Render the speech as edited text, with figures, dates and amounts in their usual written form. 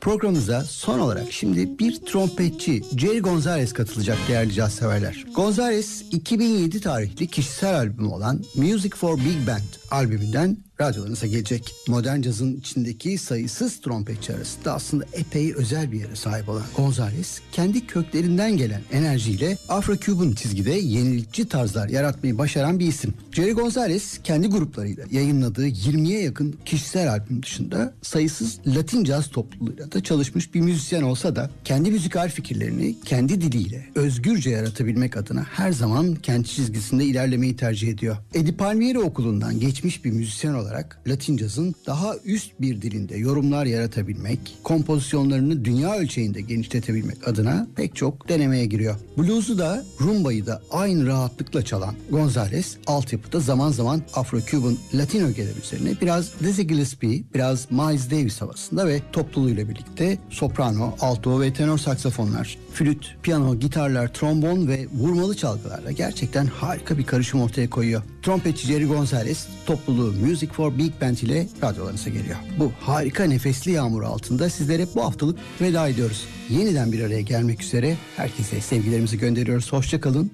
Programımıza son olarak şimdi bir trompetçi Jerry Gonzalez katılacak değerli caz severler. Gonzalez 2007 tarihli kişisel albümü olan Music for Big Band albümünden radyolarınıza gelecek. Modern cazın içindeki sayısız trompetçi arasında aslında epey özel bir yere sahip olan Gonzalez, kendi köklerinden gelen enerjiyle Afro-Cuban çizgide yenilikçi tarzlar yaratmayı başaran bir isim. Jerry Gonzalez kendi gruplarıyla yayınladığı 20'ye yakın kişisel albüm dışında sayısız Latin caz topluluğuyla da çalışmış bir müzisyen olsa da kendi müzikal fikirlerini kendi diliyle özgürce yaratabilmek adına her zaman kendi çizgisinde ilerlemeyi tercih ediyor. Eddie Palmieri okulundan geçmiş bir müzisyen olarak Latin cazın daha üst bir dilinde yorumlar yaratabilmek, kompozisyonlarını dünya ölçeğinde genişletebilmek adına pek çok denemeye giriyor. Blues'u da rumba'yı da aynı rahatlıkla çalan Gonzalez, altyapıda zaman zaman Afro-Cuban Latin ögeler üzerine biraz Dizzy Gillespie, biraz Miles Davis havasında ve topluluğuyla birlikte soprano, alto ve tenor saksafonlar, flüt, piyano, gitarlar, trombon ve vurmalı çalgılarla gerçekten harika bir karışım ortaya koyuyor. Trompetçi Jerry Gonzalez topluluğu Music for Big Band ile radyolarınıza geliyor. Bu harika nefesli yağmur altında sizlere bu haftalık veda ediyoruz. Yeniden bir araya gelmek üzere herkese sevgilerimizi gönderiyoruz. Hoşça kalın.